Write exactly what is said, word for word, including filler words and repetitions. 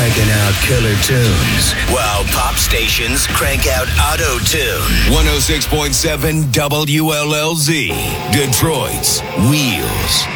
cranking out killer tunes, while pop stations crank out auto-tune. one oh six point seven W L L Z, Detroit's Wheels.